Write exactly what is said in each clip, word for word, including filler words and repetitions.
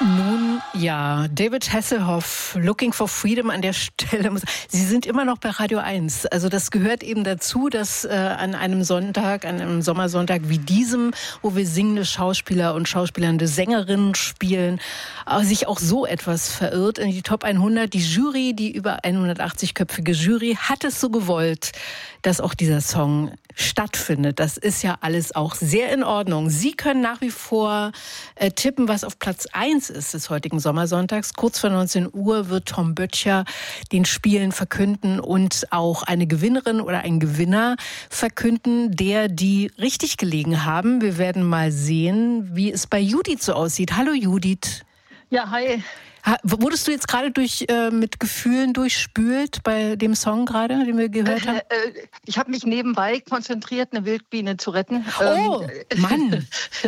Nun ja, David Hasselhoff, Looking for Freedom an der Stelle. Sie sind immer noch bei Radio eins. Also das gehört eben dazu, dass äh, an einem Sonntag, an einem Sommersonntag wie diesem, wo wir singende Schauspieler und schauspielernde Sängerinnen spielen, äh, sich auch so etwas verirrt in die Top hundert. Die Jury, die über hundertachtzig-köpfige Jury, hat es so gewollt, dass auch dieser Song stattfindet. Das ist ja alles auch sehr in Ordnung. Sie können nach wie vor äh, tippen, was auf Platz eins ist des heutigen Sommersonntags. Kurz vor neunzehn Uhr wird Tom Böttcher den Spielen verkünden und auch eine Gewinnerin oder einen Gewinner verkünden, der die richtig gelegen haben. Wir werden mal sehen, wie es bei Judith so aussieht. Hallo Judith. Ja, hi. Ha, wurdest du jetzt gerade durch äh, mit Gefühlen durchspült bei dem Song gerade, den wir gehört haben? Äh, äh, ich habe mich nebenbei konzentriert, eine Wildbiene zu retten. Oh, ähm, Mann!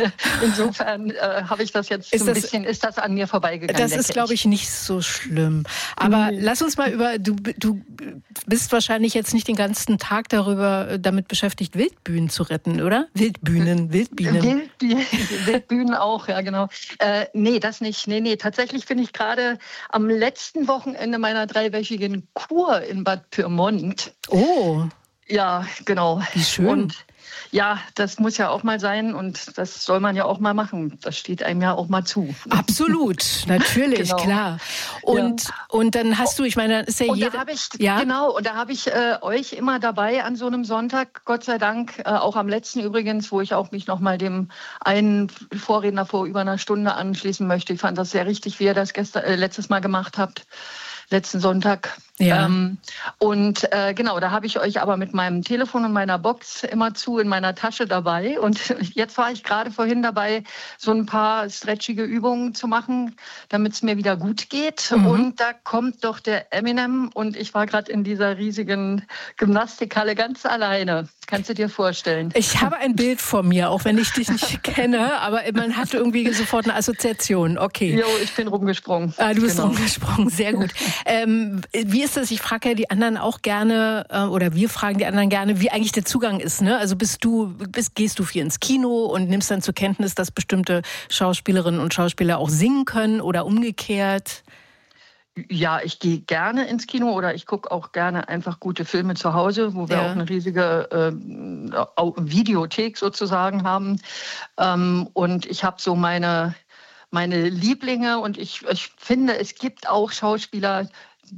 Insofern äh, habe ich das jetzt ist ein das, bisschen, ist das an mir vorbeigegangen. Das ist, glaube ich, nicht so schlimm. Aber mhm. lass uns mal über, du, du bist wahrscheinlich jetzt nicht den ganzen Tag darüber damit beschäftigt, Wildbühnen zu retten, oder? Wildbühnen, Wildbienen. Wildbienen, Wildbühnen auch, ja genau. Äh, nee, das nicht. Nee, nee, tatsächlich bin ich gerade gerade am letzten Wochenende meiner dreiwöchigen Kur in Bad Pyrmont. Oh. Ja, genau. Wie schön. Und ja, das muss ja auch mal sein und das soll man ja auch mal machen. Das steht einem ja auch mal zu. Absolut, natürlich, genau. Klar. Und, ja. und dann hast du, ich meine, dann ist ja und jeder... Da hab ich, ja? Genau, und da habe ich äh, euch immer dabei an so einem Sonntag, Gott sei Dank, äh, auch am letzten übrigens, wo ich auch mich nochmal dem einen Vorredner vor über einer Stunde anschließen möchte. Ich fand das sehr richtig, wie ihr das gestern, äh, letztes Mal gemacht habt. Letzten Sonntag. Ja. Ähm, und äh, genau, da habe ich euch aber mit meinem Telefon und meiner Box immer zu in meiner Tasche dabei. Und jetzt war ich gerade vorhin dabei, so ein paar stretchige Übungen zu machen, damit es mir wieder gut geht. Mhm. Und da kommt doch der Eminem und ich war gerade in dieser riesigen Gymnastikhalle ganz alleine. Kannst du dir vorstellen? Ich habe ein Bild vor mir, auch wenn ich dich nicht kenne, aber man hat irgendwie sofort eine Assoziation. Okay. Jo, ich bin rumgesprungen. Ah, du bist genau. rumgesprungen, sehr gut. ähm, wie ist das? Ich frage ja die anderen auch gerne, äh, oder wir fragen die anderen gerne, wie eigentlich der Zugang ist. Ne? Also bist du, bist, gehst du viel ins Kino und nimmst dann zur Kenntnis, dass bestimmte Schauspielerinnen und Schauspieler auch singen können oder umgekehrt? Ja, ich gehe gerne ins Kino oder ich gucke auch gerne einfach gute Filme zu Hause, wo wir ja. auch eine riesige äh, Videothek sozusagen haben. Ähm, und ich habe so meine, meine Lieblinge und ich, ich finde, es gibt auch Schauspieler,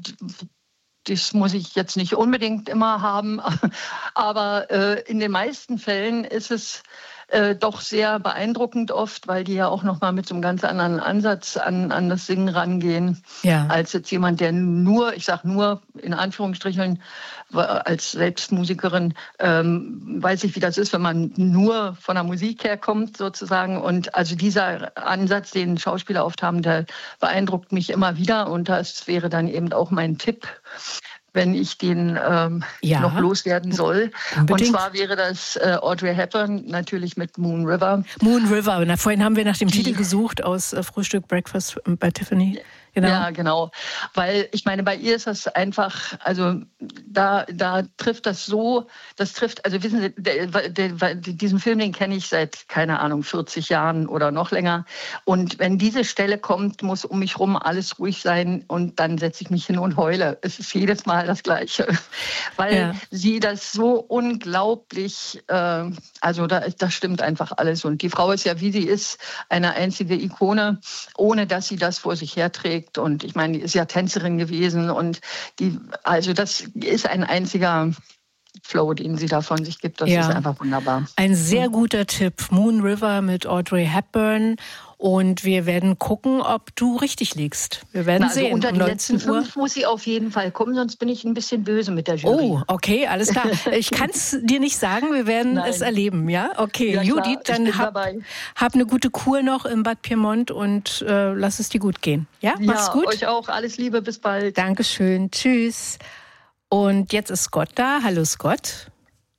das muss ich jetzt nicht unbedingt immer haben, aber äh, in den meisten Fällen ist es Äh, doch sehr beeindruckend oft, weil die ja auch noch mal mit so einem ganz anderen Ansatz an, an das Singen rangehen, ja. als jetzt jemand, der nur, ich sag nur in Anführungsstrichen, als Selbstmusikerin, ähm, weiß ich, wie das ist, wenn man nur von der Musik herkommt sozusagen. Und also dieser Ansatz, den Schauspieler oft haben, der beeindruckt mich immer wieder und das wäre dann eben auch mein Tipp, wenn ich den ähm, ja. noch loswerden soll. Unbedingt. Und zwar wäre das äh, Audrey Hepburn, natürlich mit Moon River. Moon River. Na, vorhin haben wir nach dem Die. Titel gesucht aus äh, Frühstück, Breakfast bei Tiffany. Genau. Ja, genau. Weil ich meine, bei ihr ist das einfach, also da, da trifft das so, das trifft, also wissen Sie, der, der, diesen Film, den kenne ich seit, keine Ahnung, vierzig Jahren oder noch länger. Und wenn diese Stelle kommt, muss um mich rum alles ruhig sein und dann setze ich mich hin und heule. Es ist jedes Mal das Gleiche. Weil ja. sie das so unglaublich, äh, also da, da stimmt einfach alles. Und die Frau ist ja, wie sie ist, eine einzige Ikone, ohne dass sie das vor sich herträgt. Und ich meine, die ist ja Tänzerin gewesen und die, also das ist ein einziger Flow, den sie da von sich gibt. Das ja. ist einfach wunderbar. Ein sehr guter Tipp. Moon River mit Audrey Hepburn. Und wir werden gucken, ob du richtig liegst. Wir werden Na, also sehen. Unter die letzten fünf muss sie auf jeden Fall kommen, sonst bin ich ein bisschen böse mit der Jury. Oh, okay, alles klar. Ich kann es dir nicht sagen, wir werden Nein. es erleben, ja? Okay, ja, Judith, dann hab, hab eine gute Kur noch im Bad Pyrmont und äh, lass es dir gut gehen. Ja, ja, mach's gut. Euch auch, alles Liebe, bis bald. Dankeschön, tschüss. Und jetzt ist Scott da. Hallo Scott.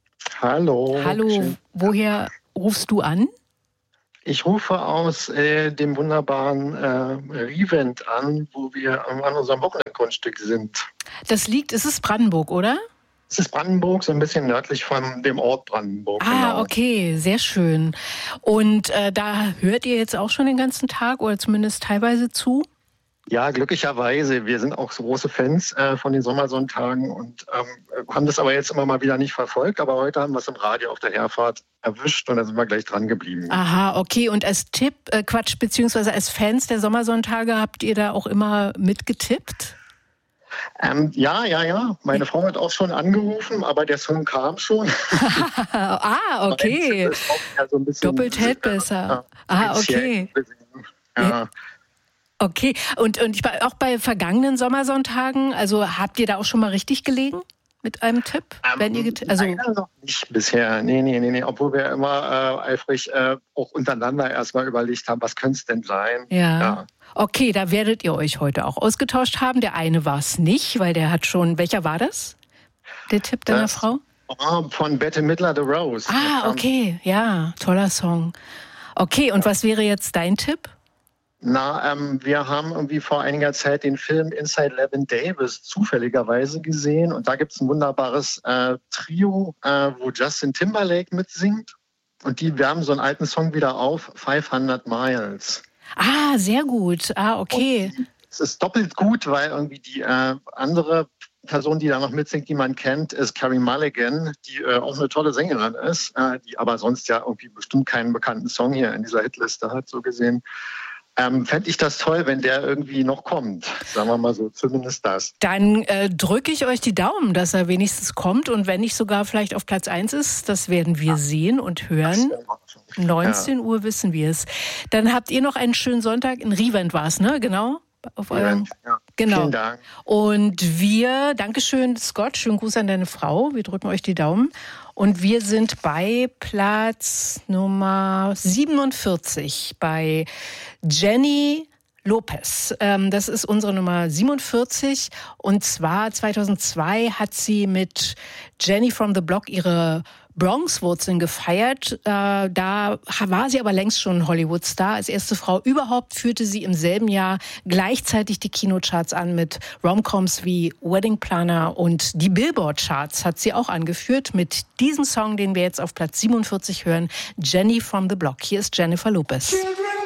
Hallo. Hallo, schön. Woher rufst du an? Ich rufe aus äh, dem wunderbaren äh, Rivent an, wo wir an unserem Wochenendgrundstück sind. Das liegt, es ist Brandenburg, oder? Es ist Brandenburg, so ein bisschen nördlich von dem Ort Brandenburg. Ah, genau. Okay, sehr schön. Und äh, da hört ihr jetzt auch schon den ganzen Tag oder zumindest teilweise zu? Ja, glücklicherweise. Wir sind auch so große Fans äh, von den Sommersonntagen und ähm, haben das aber jetzt immer mal wieder nicht verfolgt. Aber heute haben wir es im Radio auf der Herfahrt erwischt und da sind wir gleich dran geblieben. Aha, okay. Und als Tipp, äh, Quatsch, beziehungsweise als Fans der Sommersonntage habt ihr da auch immer mitgetippt? Ähm, ja, ja, ja. Meine Frau hat auch schon angerufen, aber der Song kam schon. ah, okay. Ja so ein bisschen, Doppelt hält besser. Ah, okay. Ja. Okay. Und, und ich, auch bei vergangenen Sommersonntagen, also habt ihr da auch schon mal richtig gelegen? Mit einem Tipp? Ähm, wenn ihr get- also leider noch nicht bisher. Nee, nee, nee, nee. Obwohl wir immer äh, eifrig äh, auch untereinander erstmal überlegt haben, was könnte es denn sein? Ja. ja. Okay, da werdet ihr euch heute auch ausgetauscht haben. Der eine war es nicht, weil der hat schon. Welcher war das? Der Tipp deiner Das Frau? war von Bette Midler, The Rose. Ah, okay. Ja, toller Song. Okay, und was wäre jetzt dein Tipp? Na, ähm, wir haben irgendwie vor einiger Zeit den Film Inside Llewyn Davis zufälligerweise gesehen und da gibt es ein wunderbares äh, Trio, äh, wo Justin Timberlake mitsingt und die wärmen so einen alten Song wieder auf, fünfhundert Miles. Ah, sehr gut. Ah, okay. Es ist doppelt gut, weil irgendwie die äh, andere Person, die da noch mitsingt, die man kennt, ist Carey Mulligan, die äh, auch eine tolle Sängerin ist, äh, die aber sonst ja irgendwie bestimmt keinen bekannten Song hier in dieser Hitliste hat, so gesehen. Ähm, fände ich das toll, wenn der irgendwie noch kommt. Sagen wir mal so, zumindest das. Dann äh, drücke ich euch die Daumen, dass er wenigstens kommt und wenn nicht sogar vielleicht auf Platz eins ist, das werden wir sehen und hören. neunzehn Uhr wissen wir es. Dann habt ihr noch einen schönen Sonntag. In Rivent war es, ne? Genau? Auf eurem, ja. Genau. Vielen Dank. Und wir, Dankeschön, Scott, schönen Gruß an deine Frau. Wir drücken euch die Daumen. Und wir sind bei Platz Nummer siebenundvierzig bei Jenny Lopez. Ähm, das ist unsere Nummer siebenundvierzig. Und zwar zweitausendzwei hat sie mit Jenny from the Block ihre Bronx-Wurzeln gefeiert. Äh, da war sie aber längst schon ein Hollywood-Star. Als erste Frau überhaupt führte sie im selben Jahr gleichzeitig die Kinocharts an mit Romcoms wie Wedding Planner und die Billboard-Charts hat sie auch angeführt mit diesem Song, den wir jetzt auf Platz siebenundvierzig hören, Jenny from the Block. Hier ist Jennifer Lopez.